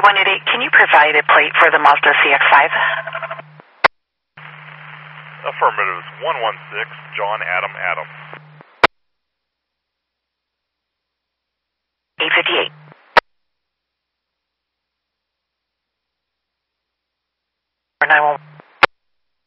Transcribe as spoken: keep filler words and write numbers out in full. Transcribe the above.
one eight eight, can you provide a plate for the Mazda C X five? Affirmative. one one six, John Adam Adam. eight fifty-eight. nine one one.